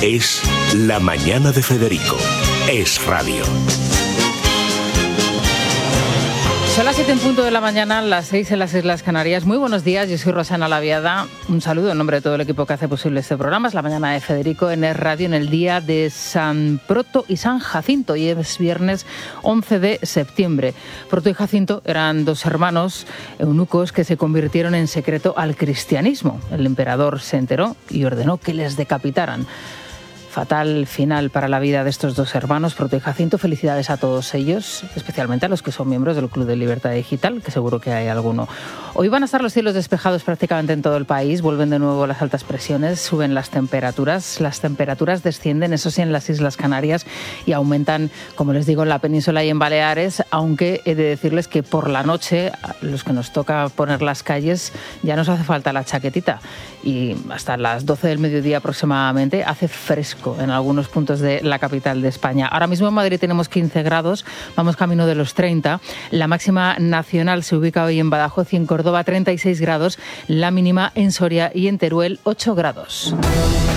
Es La Mañana de Federico. Es radio. Son las 7 en punto de la mañana, las 6 en las Islas Canarias. Muy buenos días, yo soy Rosana Laviada. Un saludo en nombre de todo el equipo que hace posible este programa. Es La Mañana de Federico en Es Radio, en el día de San Proto y San Jacinto. Y es viernes 11 de septiembre. Proto y Jacinto eran dos hermanos eunucos que se convirtieron en secreto al cristianismo. El emperador se enteró y ordenó que les decapitaran. Fatal final para la vida de estos dos hermanos, Proto y Jacinto. Felicidades a todos ellos, especialmente a los que son miembros del Club de Libertad Digital, que seguro que hay alguno. Hoy van a estar los cielos despejados prácticamente en todo el país, vuelven de nuevo las altas presiones, suben las temperaturas descienden, eso sí, en las Islas Canarias y aumentan, como les digo, en la península y en Baleares, aunque he de decirles que por la noche, los que nos toca poner las calles, ya nos hace falta la chaquetita y hasta las 12 del mediodía aproximadamente hace fresco en algunos puntos de la capital de España. Ahora mismo en Madrid tenemos 15 grados, vamos camino de los 30. La máxima nacional se ubica hoy en Badajoz y en Córdoba 36 grados, la mínima en Soria y en Teruel 8 grados.